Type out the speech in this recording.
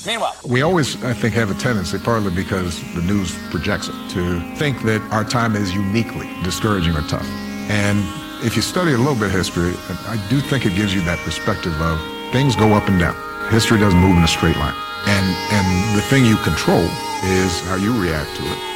Meanwhile, we always, I think, have a tendency, partly because the news projects it, to think that our time is uniquely discouraging or tough. And if you study a little bit of history, I do think it gives you that perspective of things go up and down. History doesn't move in a straight line. And the thing you control is how you react to it.